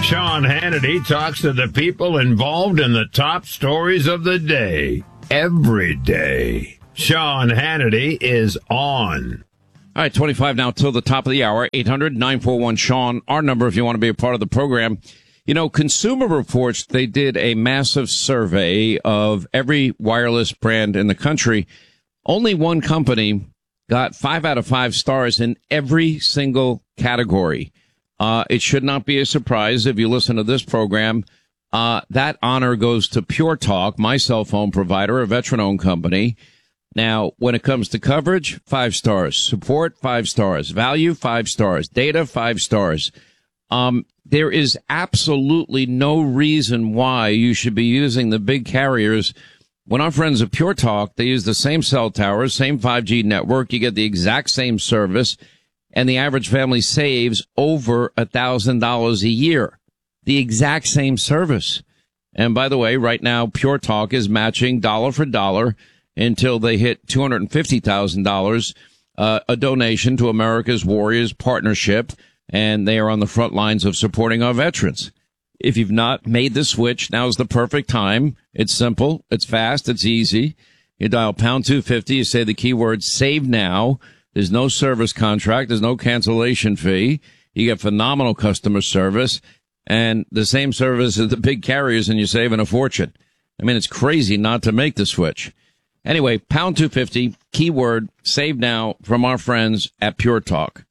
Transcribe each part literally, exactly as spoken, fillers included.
Sean Hannity talks to the people involved in the top stories of the day, every day. Sean Hannity is on. All right, twenty-five now till the top of the hour. eight hundred nine four one Sean, our number if you want to be a part of the program. You know, Consumer Reports, they did a massive survey of every wireless brand in the country. Only one company got five out of five stars in every single category. Uh, it should not be a surprise if you listen to this program. Uh, that honor goes to Pure Talk, my cell phone provider, a veteran-owned company. Now, when it comes to coverage, five stars. Support, five stars. Value, five stars. Data, five stars. Um, there is absolutely no reason why you should be using the big carriers. When our friends at Pure Talk, they use the same cell towers, same five G network. You get the exact same service. And the average family saves over a thousand dollars a year. The exact same service. And by the way, right now, Pure Talk is matching dollar for dollar until they hit two hundred fifty thousand dollars, uh, a donation to America's Warriors Partnership. And they are on the front lines of supporting our veterans. If you've not made the switch, now's the perfect time. It's simple. It's fast. It's easy. You dial pound two fifty. You say the keyword save now. There's no service contract. There's no cancellation fee. You get phenomenal customer service and the same service as the big carriers, and you're saving a fortune. I mean, it's crazy not to make the switch. Anyway, pound two fifty, keyword save now from our friends at Pure Talk.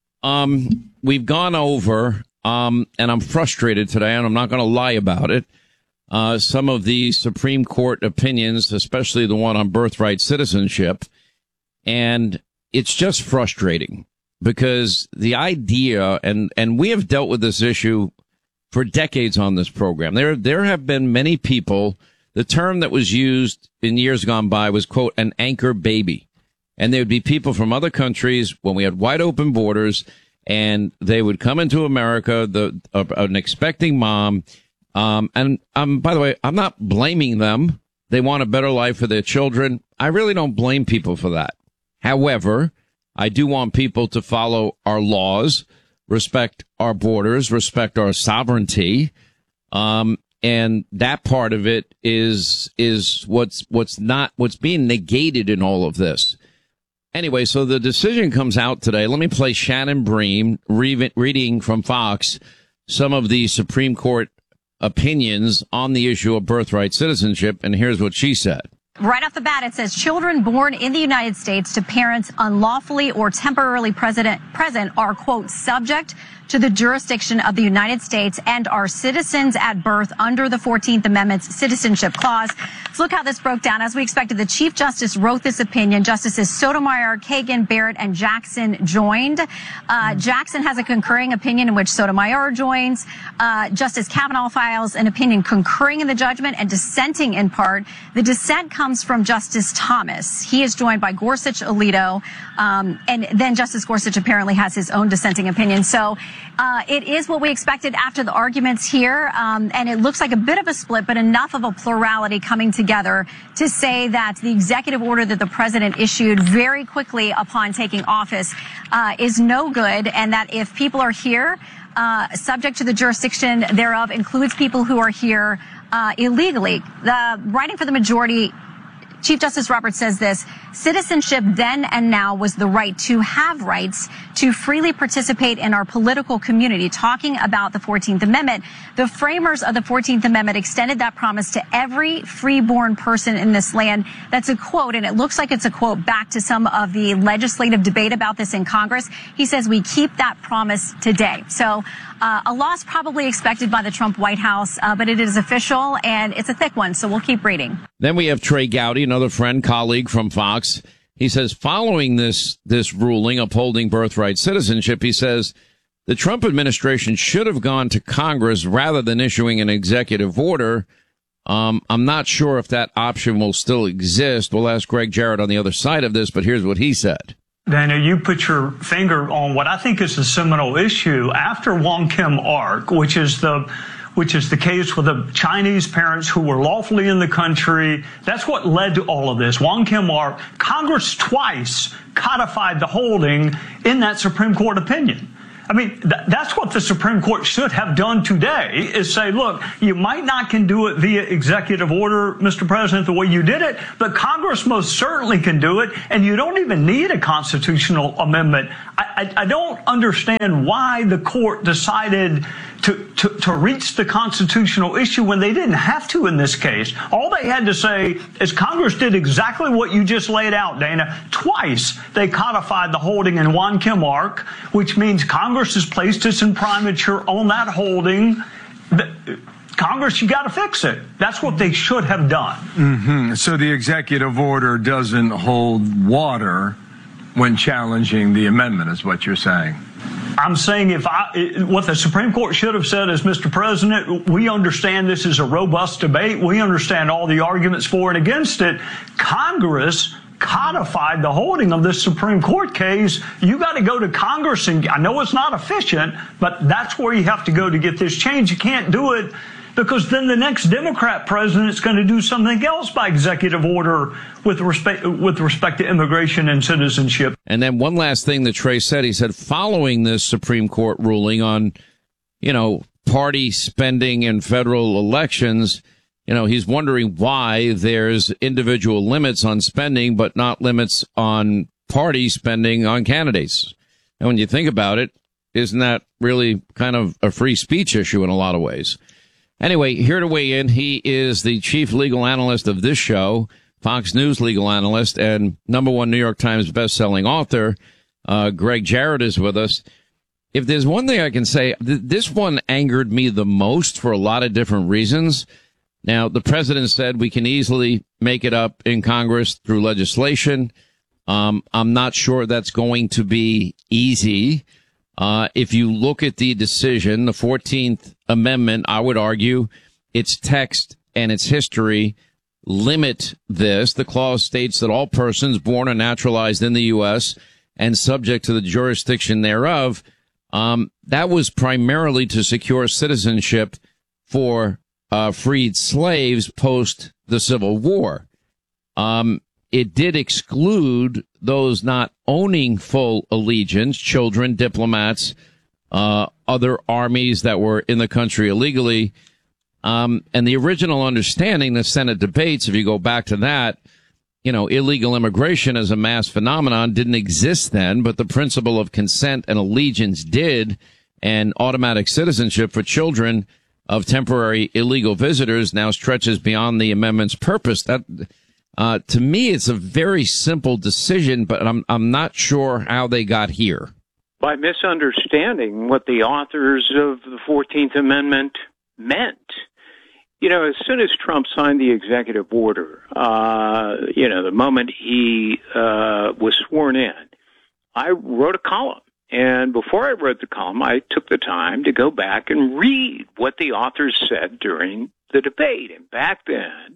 Um, we've gone over, um, and I'm frustrated today, and I'm not going to lie about it. Uh, some of the Supreme Court opinions, especially the one on birthright citizenship, and it's just frustrating because the idea, and, and we have dealt with this issue for decades on this program. There, there have been many people, the term that was used in years gone by was, quote, an anchor baby. And there would be people from other countries when we had wide open borders and they would come into America, the, uh, an expecting mom. Um, and, um, by the way, I'm not blaming them. They want a better life for their children. I really don't blame people for that. However, I do want people to follow our laws, respect our borders, respect our sovereignty. Um, and that part of it is, is what's, what's not, what's being negated in all of this. Anyway, so the decision comes out today. Let me play Shannon Bream re- reading from Fox some of the Supreme Court opinions on the issue of birthright citizenship. And here's what she said. Right off the bat, it says children born in the United States to parents unlawfully or temporarily present, present are, quote, subject to the jurisdiction of the United States and are citizens at birth under the fourteenth Amendment's Citizenship Clause. So look how this broke down. As we expected, the Chief Justice wrote this opinion. Justices Sotomayor, Kagan, Barrett, and Jackson joined. Uh, Jackson has a concurring opinion in which Sotomayor joins. Uh, Justice Kavanaugh files an opinion concurring in the judgment and dissenting in part. The dissent comes from Justice Thomas. He is joined by Gorsuch, Alito, um, and then Justice Gorsuch apparently has his own dissenting opinion. So uh, it is what we expected after the arguments here, um, and it looks like a bit of a split, but enough of a plurality coming together to say that the executive order that the president issued very quickly upon taking office uh, is no good, and that if people are here, uh, subject to the jurisdiction thereof includes people who are here uh, illegally. The writing for the majority, Chief Justice Roberts says this: citizenship then and now was the right to have rights to freely participate in our political community. Talking about the fourteenth Amendment, the framers of the fourteenth Amendment extended that promise to every freeborn person in this land. That's a quote, and it looks like it's a quote back to some of the legislative debate about this in Congress. He says we keep that promise today. So uh, a loss probably expected by the Trump White House, uh, but it is official, and it's a thick one, so we'll keep reading. Then we have Trey Gowdy, another friend, colleague from Fox. He says, following this this ruling upholding birthright citizenship, he says the Trump administration should have gone to Congress rather than issuing an executive order. Um, I'm not sure if that option will still exist. We'll ask Greg Jarrett on the other side of this, but here's what he said. Daniel, you put your finger on what I think is the seminal issue after Wong Kim Ark, which is the which is the case with the Chinese parents who were lawfully in the country. That's what led to all of this. Wong Kim Ark, Congress twice codified the holding in that Supreme Court opinion. I mean, th- that's what the Supreme Court should have done today, is say, look, you might not can do it via executive order, Mister President, the way you did it, but Congress most certainly can do it, and you don't even need a constitutional amendment. I, I, I don't understand why the court decided to, to, to reach the constitutional issue when they didn't have to in this case. All they had to say is Congress did exactly what you just laid out, Dana. Twice they codified the holding in Wong Kim Ark, which means Congress has placed its imprimatur on that holding. Congress, you got to fix it. That's what they should have done. Mm-hmm. So the executive order doesn't hold water when challenging the amendment, is what you're saying. I'm saying if I, what the Supreme Court should have said is, Mister President, we understand this is a robust debate. We understand all the arguments for and against it. Congress codified the holding of this Supreme Court case. You got to go to Congress, and I know it's not efficient, but that's where you have to go to get this change. You can't do it because then the next Democrat president is going to do something else by executive order with respect with respect to immigration and citizenship. And then one last thing that Trey said, he said, following this Supreme Court ruling on, you know, party spending in federal elections, you know, he's wondering why there's individual limits on spending, but not limits on party spending on candidates. And when you think about it, isn't that really kind of a free speech issue in a lot of ways? Anyway, here to weigh in, he is the chief legal analyst of this show, Fox News legal analyst, and number one New York Times bestselling author. Uh, Greg Jarrett is with us. If there's one thing I can say, th- this one angered me the most for a lot of different reasons. Now, the president said we can easily make it up in Congress through legislation. Um, I'm not sure that's going to be easy. Uh, if you look at the decision, the fourteenth Amendment, I would argue its text and its history limit this. The clause states that all persons born or naturalized in the U S and subject to the jurisdiction thereof, um, that was primarily to secure citizenship for uh, freed slaves post the Civil War. Um, it did exclude those not owning full allegiance, children, diplomats, uh, other armies that were in the country illegally. Um, and the original understanding, the Senate debates, if you go back to that, you know, illegal immigration as a mass phenomenon didn't exist then, but the principle of consent and allegiance did, and automatic citizenship for children of temporary illegal visitors now stretches beyond the amendment's purpose. That, uh, to me, it's a very simple decision, but I'm, I'm not sure how they got here. By misunderstanding what the authors of the fourteenth Amendment meant. You know, as soon as Trump signed the executive order, uh, you know, the moment he uh, was sworn in, I wrote a column. And before I wrote the column, I took the time to go back and read what the authors said during the debate. And back then,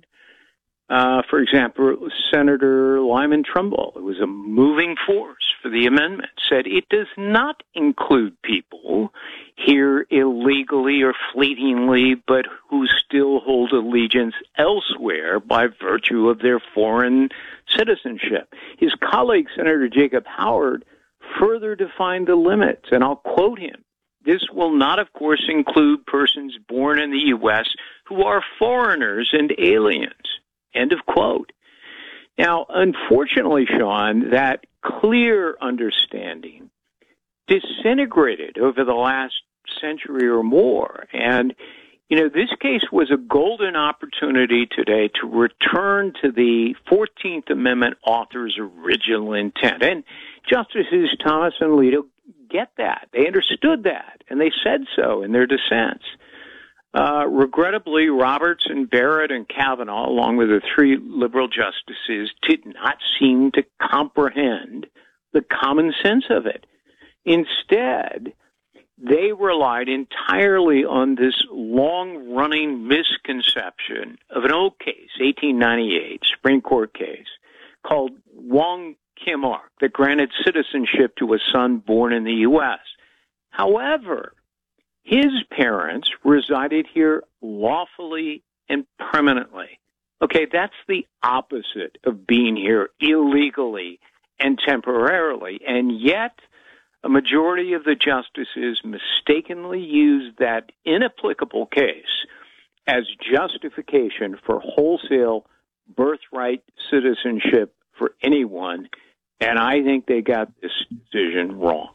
uh, for example, Senator Lyman Trumbull, who was a moving force for the amendment, said it does not include people here illegally or fleetingly, but who still hold allegiance elsewhere by virtue of their foreign citizenship. His colleague, Senator Jacob Howard, further defined the limits, and I'll quote him. This will not, of course, include persons born in the U S who are foreigners and aliens. End of quote. Now, unfortunately, Sean, that clear understanding disintegrated over the last century or more. And, you know, this case was a golden opportunity today to return to the fourteenth Amendment author's original intent. And Justices Thomas and Alito get that. They understood that, and they said so in their dissents. Uh, regrettably, Roberts and Barrett and Kavanaugh, along with the three liberal justices, did not seem to comprehend the common sense of it. Instead, they relied entirely on this long-running misconception of an old case, eighteen ninety-eight, Supreme Court case, called Wong Kim Ark, that granted citizenship to a son born in the U S. However, his parents resided here lawfully and permanently. Okay, that's the opposite of being here illegally and temporarily. And yet, a majority of the justices mistakenly used that inapplicable case as justification for wholesale birthright citizenship for anyone, and I think they got this decision wrong.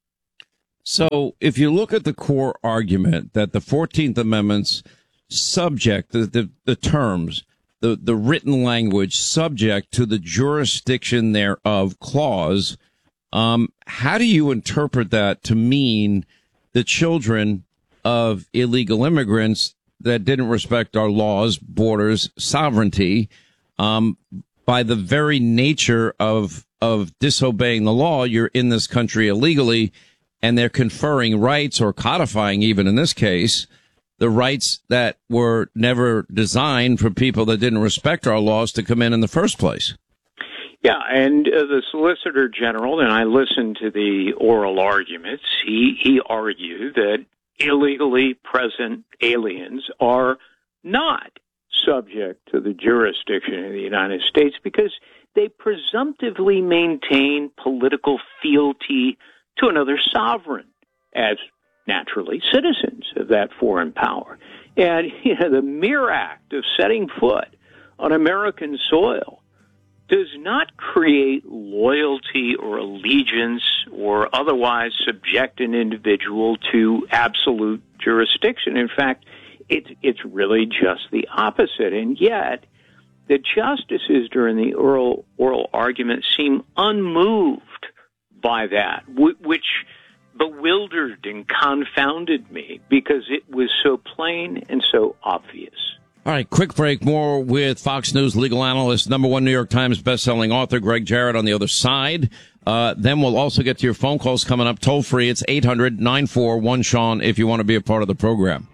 So if you look at the core argument that the fourteenth Amendment's subject, the, the, the terms, the, the written language subject to the jurisdiction thereof clause, um, how do you interpret that to mean the children of illegal immigrants that didn't respect our laws, borders, sovereignty, um, by the very nature of of disobeying the law, you're in this country illegally, and they're conferring rights or codifying, even in this case, the rights that were never designed for people that didn't respect our laws to come in in the first place. Yeah, and uh, the Solicitor General, and I listened to the oral arguments, he, he argued that illegally present aliens are not subject to the jurisdiction of the United States because they presumptively maintain political fealty to another sovereign as naturally citizens of that foreign power. And you know, the mere act of setting foot on American soil does not create loyalty or allegiance or otherwise subject an individual to absolute jurisdiction. In fact, it's it's really just the opposite. And yet, the justices during the oral, oral argument seem unmoved by that, which bewildered and confounded me because it was so plain and so obvious. All right, quick break. More with Fox News legal analyst, number one New York Times bestselling author Greg Jarrett on the other side. Uh, then we'll also get to your phone calls coming up toll free. It's eight hundred nine four one Sean if you want to be a part of the program.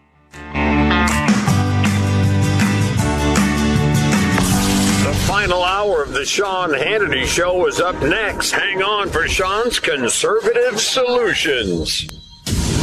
The final hour of the Sean Hannity Show is up next. Hang on for Sean's Conservative Solutions.